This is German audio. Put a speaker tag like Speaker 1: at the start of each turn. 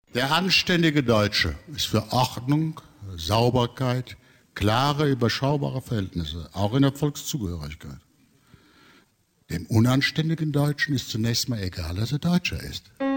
Speaker 1: Der anständige Deutsche ist für Ordnung, Sauberkeit, klare, überschaubare Verhältnisse, auch in der Volkszugehörigkeit. Dem unanständigen Deutschen ist zunächst mal egal, dass er Deutscher ist.